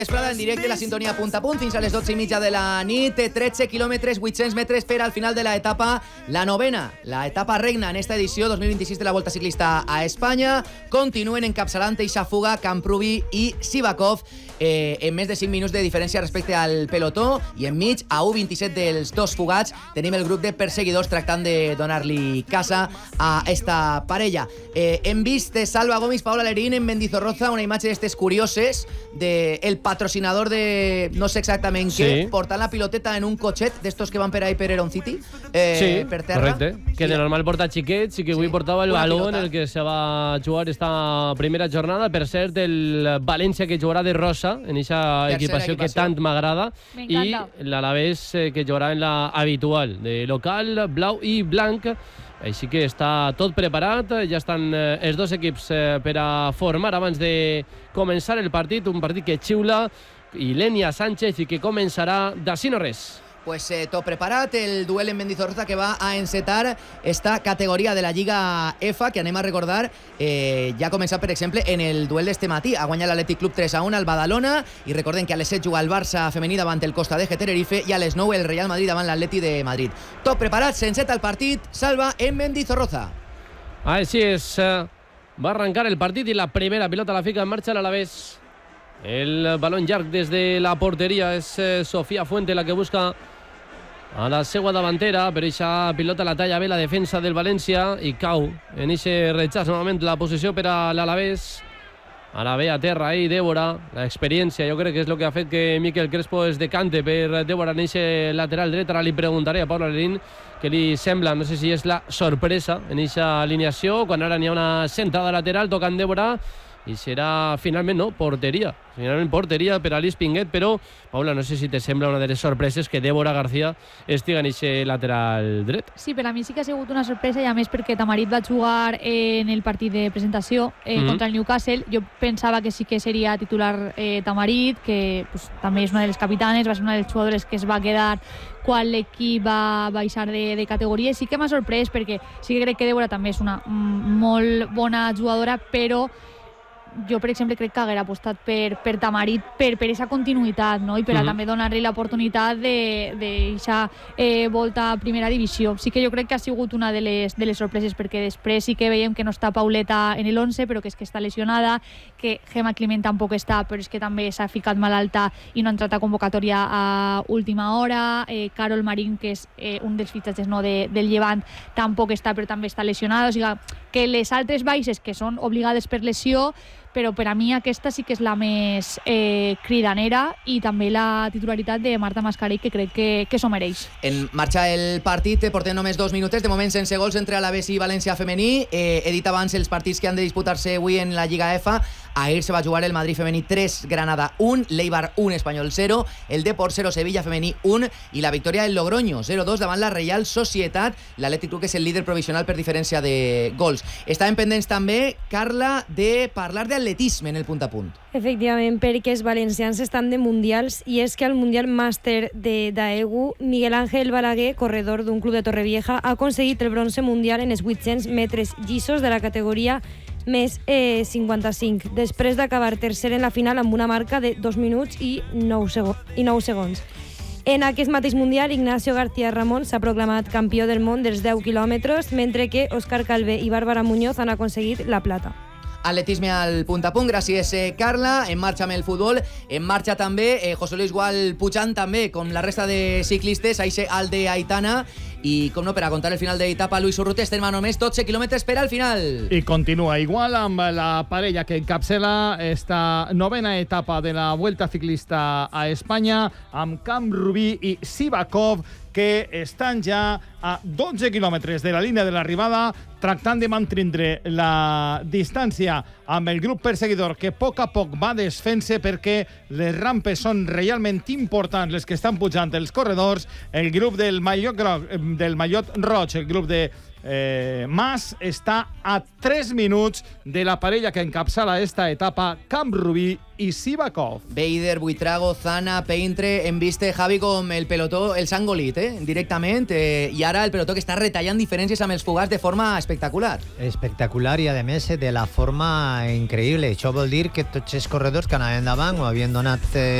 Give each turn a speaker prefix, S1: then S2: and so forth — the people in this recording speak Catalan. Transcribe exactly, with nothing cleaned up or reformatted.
S1: Vesprada en directe, la sintonia punt a punt, fins a les dotze i mitja de la nit. tretze quilòmetres, vuit-cents metres per al final de la etapa, la novena, la etapa regna en esta edició dos mil vint-i-sis de la Volta Ciclista a Espanya. Continuen encapçalant eixa fuga Camprubi i Sivakov, eh, en més de cinc minuts de diferència respecte al pelotó, i enmig, a u vint-i-set dels dos fugats, tenim el grup de perseguidors tractant de donar-li casa a esta parella. Eh, hem vist Salva Gomis, Paula Lerín en Mendizorroza, una imatge d'estes curioses del patrocinador de no sé exactament què, sí, portant la piloteta en un cotxet d'estos que van per ahí per Heron City, eh,
S2: sí,
S1: per terra.
S2: Correcte. Que de normal porta xiquets i que avui sí, portava el baló en el que se va jugar esta primera jornada. Per cert, el València que jugarà de rosa en aquesta equipació, equipació que tant m'agrada, i l'Alavés eh, que jugarà en la habitual de local, blau i blanc. Així que està tot preparat, ja estan eh, els dos equips eh, per a formar abans de començar el partit, un partit que xiula i Lenia Sánchez i que començarà d'ací no res.
S1: Pues eh, tot preparat, el duel en Mendizorroza que va a encetar esta categoria de la Lliga E F A, que anem a recordar, eh, ja ha començat, per exemple, en el duel d'este matí. Ha guanyat l'Atlètic Club tres a un al Badalona, i recordem que a les set juga el Barça femení davant el Costa d'Eje Tenerife, i a les nou el Real Madrid davant l'Atleti de Madrid. Tot preparat, s'enceta el partit, Salva, en Mendizorroza.
S2: Així és, va arrencar el partit i la primera pilota la fica en marxa l'Alavés. El balón llarg des de la porteria, és eh, Sofía Fuente la que busca a la seva davantera, però eixa pilota la talla bé la defensa del València i cau en eixe rechaç novament la posició per a l'Alavés. Ara ve a terra ahí Débora, la experiència jo crec que és el que ha fet que Miquel Crespo es decante per Débora en eixe lateral dret. Ara li preguntaré a Paula Lerín què li sembla, no sé si és la sorpresa en eixa alineació, quan ara n'hi ha una centrada lateral tocant Débora, i serà finalment, no, porteria. Finalment porteria per a Alice Pinguet, però, Paula, no sé si te sembla una de les sorpreses que Débora García estigui en aquest lateral dret.
S3: Sí, per a mi sí que ha sigut una sorpresa, i a més perquè Tamarit va jugar en el partit de presentació eh, mm-hmm. contra el Newcastle. Jo pensava que sí que seria titular eh, Tamarit, que pues, també és una de les capitanes, va ser una de les jugadores que es va quedar quan l'equip va baixar de, de categoria. Sí que m'ha sorprès perquè sí que crec que Débora també és una mm, molt bona jugadora, però jo, per exemple, crec que haguera apostat per, per Tamarit per, per aquesta continuïtat, no? I per a mm-hmm. també donar-li l'oportunitat d'aquesta eh, volta a primera divisió. Sí que jo crec que ha sigut una de les, de les sorpreses, perquè després sí que veiem que no està Pauleta en l'onze, però que és que està lesionada, que Gemma Climent tampoc està, però és que també s'ha ficat malalta i no ha entrat a convocatòria a última hora. eh, Carol Marín, que és eh, un dels fitxatges no, de, del Llevant, tampoc està, però també està lesionada. O sigui, que les altres baixes, que són obligades per lesió, però per a mi aquesta sí que és la més eh, cridanera, i també la titularitat de Marta Mascarell, que crec que, que s'ho mereix.
S1: En marxa el partit, portem només dos minutets, de moment sense gols entre Alavés i València femení. Eh, he dit abans els partits que han de disputar-se avui en la Lliga E F A. Ahir se va jugar el Madrid femení tres, Granada un, l'Eibar un, Espanyol zero, el Depor zero, Sevilla femení un, i la victòria del Logroño zero dos davant la Reial Societat. L'Atlètic Club, que és el líder provisional per diferència de gols. Estàvem pendents també, Carla, de parlar d'atletisme en el punt a punt.
S4: Efectivament, perquè els valencians estan de mundials, i és que al Mundial Màster de d'Aegu, Miguel Ángel Balaguer, corredor d'un club de Torrevieja, ha aconseguit el bronze mundial en els vuit-cents metres llisos de la categoria més eh, cinquanta-cinc, després d'acabar tercer en la final amb una marca de dos minuts i nou segons. En aquest mateix mundial, Ignacio García Ramón s'ha proclamat campió del món dels deu quilòmetres, mentre que Òscar Calvé i Bàrbara Muñoz han aconseguit la plata.
S1: Atletisme al punt a punt, gràcies eh, Carla. En marxa amb el futbol, en marxa també eh, José Luis Gual pujant també com la resta de ciclistes, aixe al de Aitana, i com no, per a contar el final d'etapa, Luis Urrutia, estem a només dotze quilòmetres per al final.
S5: I continua igual amb la parella que encapçala esta novena etapa de la Vuelta Ciclista a Espanya, amb Camprubi i Sivakov, que estan ja a dotze quilòmetres de la línia de l'arribada, tractant de mantindre la distància amb el grup perseguidor, que a poc a poc va desfent-se perquè les rampes són realment importants, les que estan pujant els corredors. El grup del mallot groc, del mallot roig, el grup de eh, Mas està a tres minuts de la parella que encapçala esta etapa, Camp-Rubí y Sivakov.
S1: Beider, Buitrago, Zana, Peintre, hem vist Javi com el pelotó, el sangolit, eh, directament, eh, i ara el pelotó que està retallant diferències amb els fugars de forma espectacular.
S6: Espectacular i, a més, de la forma increïble. Això vol dir que tots els corredors que anaven davant ho havien donat eh,